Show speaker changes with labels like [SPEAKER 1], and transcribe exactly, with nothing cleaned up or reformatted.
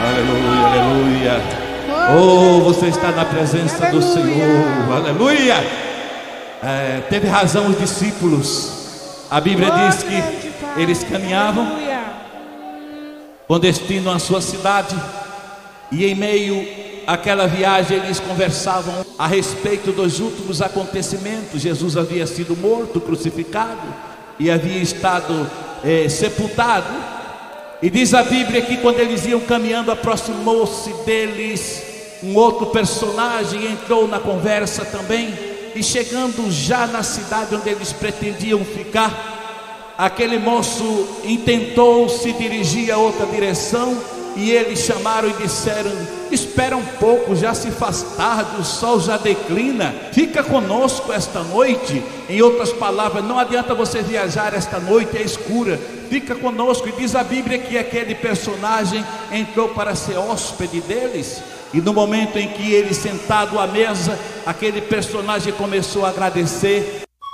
[SPEAKER 1] Aleluia, aleluia. Oh, você está na presença do Senhor. Aleluia. É, teve razão os discípulos. A Bíblia diz que eles caminhavam com destino à sua cidade, e em meio àquela viagem eles conversavam a respeito dos últimos acontecimentos. Jesus havia sido morto, crucificado, e havia estado é, sepultado. E diz a Bíblia que quando eles iam caminhando, aproximou-se deles um outro personagem, entrou na conversa também, e chegando já na cidade onde eles pretendiam ficar, aquele moço intentou se dirigir a outra direção, e eles chamaram e disseram: espera um pouco, já se faz tarde, o sol já declina, fica conosco esta noite. Em outras palavras, não adianta você viajar esta noite, é escura, fica conosco. E diz a Bíblia que aquele personagem entrou para ser hóspede deles, e no momento em que ele sentado à mesa, aquele personagem começou a agradecer